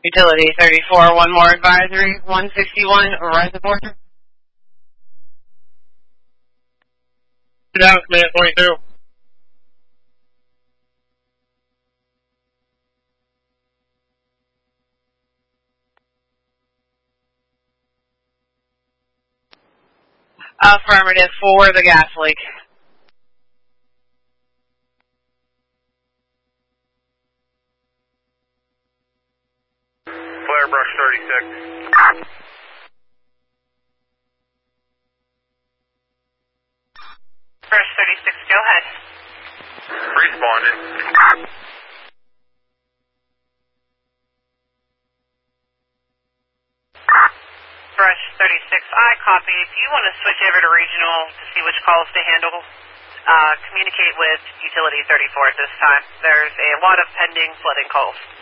Utility 34, one more advisory, 161, reservoir. Down, command 22. Affirmative for the gas leak. Flare brush 36. Brush 36, go ahead. Responded. Brush 36, I copy. If you want to switch over to regional to see which calls to handle, communicate with Utility 34 at this time. There's a lot of pending flooding calls.